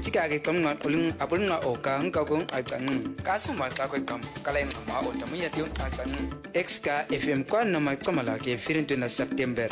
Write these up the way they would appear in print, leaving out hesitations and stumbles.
chika ke kam na ulung apul na o kang ka kong atan kasuma ka ko kam kalain ma o tamu ya tiun atan xk fm kwan na mai kamala ke firin na september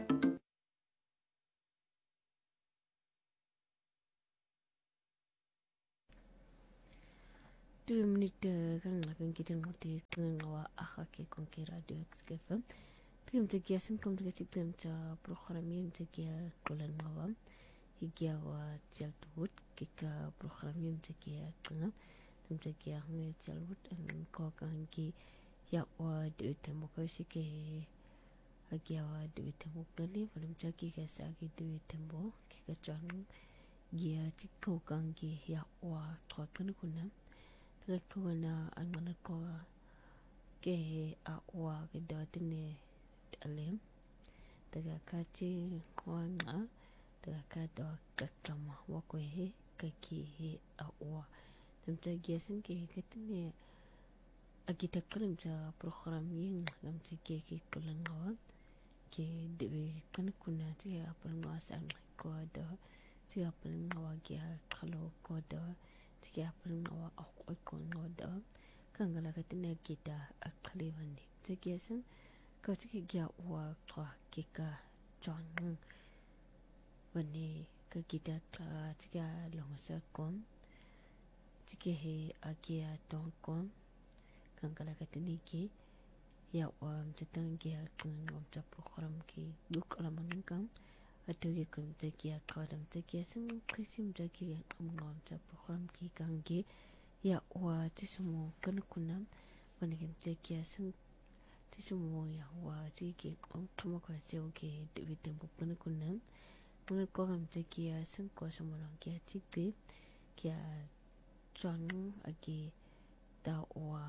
2 minute kan akan kita ngerti kengawa akak ke radio XFM. Film tegia sen kom tegia cipta ca program yang tegia kolan ngawam. Higia wa jaltut kika program yang tegia kenga. Tem tegia nge jaltut an ko kan ki ya wa de temo ko sike higia wa de temo dali belum caki ke sagi de temo kika jang gia cikko kan ki ya wa ko kan kunam. Taga na ang mana ko ke awa ke datine alem taga kachi wanga taga kada kakama wako he kaki he awa tamta giasan ke katine agita kalam sa program yang ngam ke kulang awan ke dewe kan kuna tiga apal ngasan ko ada tiga apal ngawagi kalau ko ada tiga apal ngawa aku ngoda kangala katina kita akalivani tigiasan kau tiga wa twa kika chong wani ka kita tiga longsa kom tiga he agia tong kom kangala katini ki ya wa mtetang gia ngom ta program ki duk alaman kam atau ye kom tiga kadam tigiasan krisim jagi ngom ta program ki kangi ya wa tisumo kan kunam manigim tekia sang tisumo ya wa tiki om kama kwa seo ke dewi tempo kan kunam mun ko gam tekia sang ko somono kia tikte kia chang agi da wa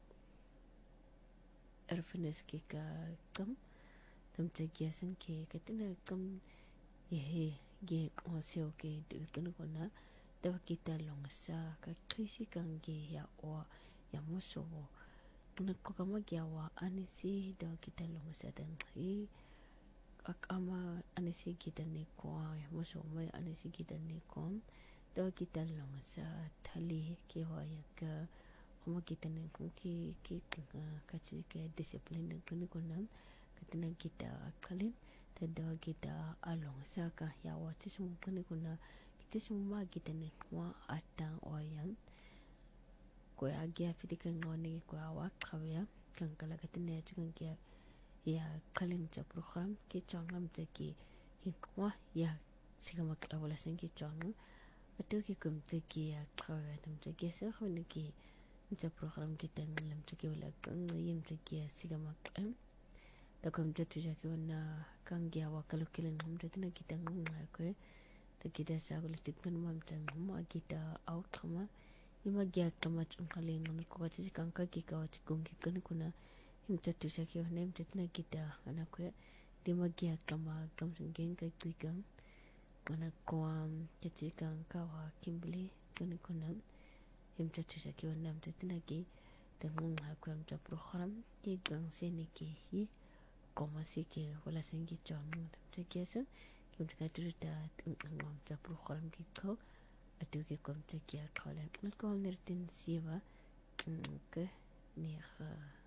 erfenes ke ka kam tam tekia sang ke katina kam ye ge o seo ke dewi kan kunam dapat kita longsa ka krisi kangi ya o ya muso nak kama giawa anisi dapat kita longsa dan hi akama anisi kita ni ko ya muso mai anisi kita ni kom dapat kita longsa thali ke wa ya ka kama kita ni ki kaciri ke disiplin dan kunam katina kita kalin dapat kita alongsa ka ya wa tisum kuna semua kita ni wa atang oyam ko agia fitikan ngoni ko awak kawya kan kala katine chikan kia ya kalin cha program ki changam teki hikwa ya sigama wala sengi chang atu ki kum teki ya kawya tam teki sa khone ki cha program kita ngalam teki wala kan yim teki sigama kan da kum tetu ja ki wana kan gia wa kalukilan hum tetina kita ngai ko kita sa kulitik kan mamtang mo kita out kama ima gya kama chungkali ngon ko kasi kangka kika wati kungki kan kuna himta tu sa kiyo nem tetna kita anak ko di magya kama kam singeng kay tikang anak ko kasi kangka wa kimbli kan kuna himta tu sa kiyo nem tetna ki tangung ako am ta program ki gang sini ki hi koma si ki wala singi chong ta kiasa kita cerita ngom ta program kita atau kita kom ta kia khala nak ko nertin siwa ke ni